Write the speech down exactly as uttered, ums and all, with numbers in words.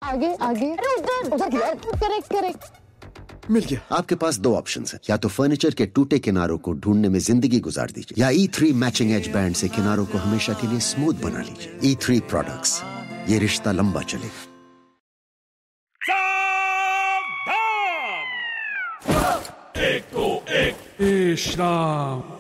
आगे आगे, अरे उधर उधर, करेक्ट करेक्ट। मिल गया। आपके पास दो ऑप्शंस हैं, या तो फर्नीचर के टूटे किनारों को ढूंढने में जिंदगी गुजार दीजिए, या ई थ्री मैचिंग एज बैंड से किनारों को हमेशा के लिए स्मूथ बना लीजिए। ई थ्री प्रोडक्ट्स, ये रिश्ता लंबा चलेगा। एक को एक, श्राम